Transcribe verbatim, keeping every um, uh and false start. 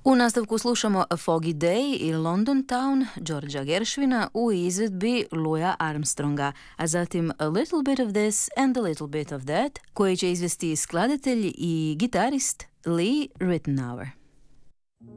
U nastavku slušamo A Foggy Day i London Town Georgea Gershwina u izvedbi Louisa Armstronga, a zatim A Little Bit of This and a Little Bit of That, koji će izvesti skladatelj i gitarist Lee Ritenour.